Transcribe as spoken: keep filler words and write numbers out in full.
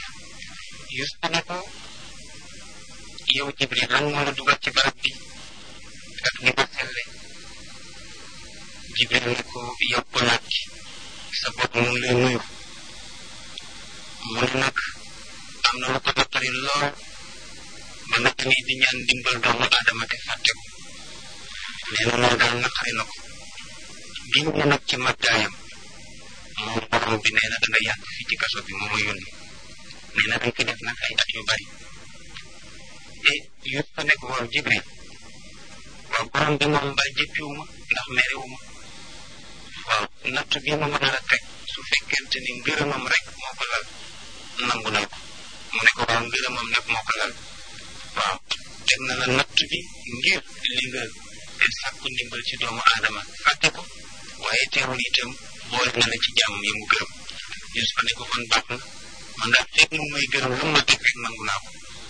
Yuusufa ne ko yow Jibril lan moo la dugal ci barab bi ak ni ma selle. Jibril ne ko yow ko naat sa bopp mu ngi lay nuyu. mu ne nag am na lu ko naqari lool ba nag ni di ñaan dimbal doomu aadama te fàtte ko. nee na loolu daal naqari na ko. giñ na nag ci màggaayam moom borom bi nee na da nga yàgg fii ci kaso bi moo ma yónni. nee na dañ ko def nag ay at yu bari. te Yuusufa ne ko waaw Jibril waaw borom bi moom mbaa jëppiwuma ndax merewuma. waaw natt bi ma mën a teg su fekkente ni ngërëmam rek moo ko lal nangu na ko. mu ne ko waaw ngërëmam nag moo ko lal. waaw teg na la natt bi ngir li nga te sàkku ndimbal ci doomu aadama fàtte ko waaye teewul itam boole na la ci jàmm yi mu gërëm. Yuusufa ne ko kon baax na man daal fekk mu may gërëm lu ma teg rek nangu naa ko.